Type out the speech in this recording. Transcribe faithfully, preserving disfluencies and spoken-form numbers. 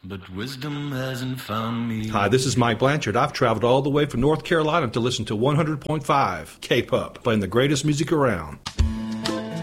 but wisdom hasn't found me. Hi, this is Mike Blanchard. I've traveled all the way from North Carolina to listen to one hundred point five K-P U B, playing the greatest music around.